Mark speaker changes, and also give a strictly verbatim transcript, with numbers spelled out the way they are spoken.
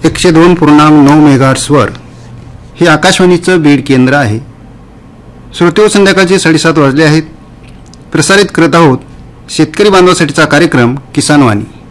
Speaker 1: एकशे दोन पूर्णांक नऊ मेगाहर्ट्झवर हे आकाशवाणीचं बीड केंद्र आहे. श्रोते, संध्याकाळचे साडेसात वाजले आहेत. प्रसारित करत आहोत शेतकरी बांधवासाठीचा कार्यक्रम किसान वाणी.